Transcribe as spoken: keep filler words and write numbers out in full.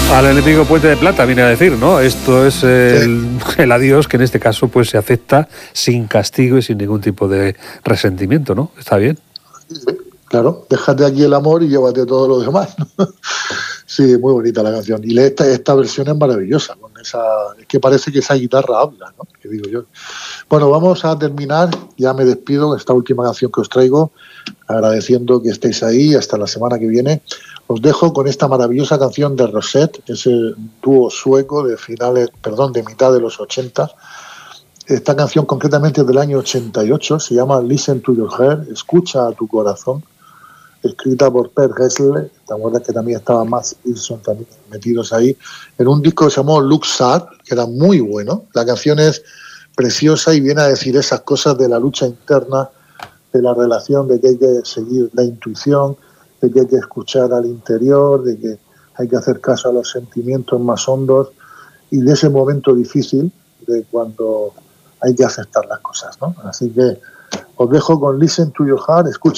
Al enemigo puente de plata, viene a decir, ¿no? Esto es el, sí. el adiós que en este caso pues se acepta sin castigo y sin ningún tipo de resentimiento, ¿no? ¿Está bien? Sí, claro, déjate aquí el amor y llévate todo lo demás, ¿no? Sí, muy bonita la canción. Y esta, esta versión es maravillosa, con esa, es que parece que esa guitarra habla, ¿no? Que digo yo. Bueno, vamos a terminar, ya me despido, esta última canción que os traigo, agradeciendo que estéis ahí, hasta la semana que viene. Os dejo con esta maravillosa canción de Rosette, ese dúo sueco de finales, perdón, de mitad de los ochenta. Esta canción concretamente es del año ochenta y ocho, se llama Listen to Your Heart, escucha a tu corazón, escrita por Per Gessle, te acuerdas que también estaba Max Pearson también metidos ahí, en un disco que se llamó Look Sad, que era muy bueno. La canción es preciosa y viene a decir esas cosas de la lucha interna, de la relación, de que hay que seguir la intuición, de que hay que escuchar al interior, de que hay que hacer caso a los sentimientos más hondos y de ese momento difícil de cuando hay que aceptar las cosas, ¿no? Así que os dejo con Listen to Your Heart, escucha